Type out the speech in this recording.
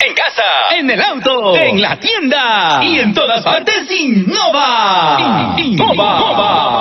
En casa, en el auto, en la tienda y en todas partes, Innova. Innova.